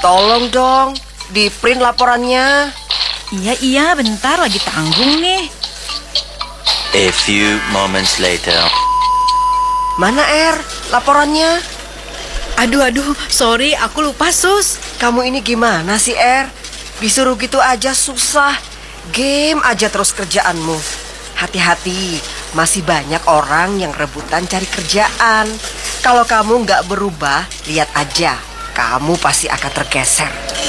Tolong dong, di-print laporannya. Iya, bentar lagi tanggung nih. A few moments later. Mana laporannya? Aduh, sorry, aku lupa, Sus. Kamu ini gimana sih, Disuruh gitu aja susah. Game aja terus kerjaanmu. Hati-hati, masih banyak orang yang rebutan cari kerjaan. Kalau kamu nggak berubah, lihat aja, kamu pasti akan tergeser.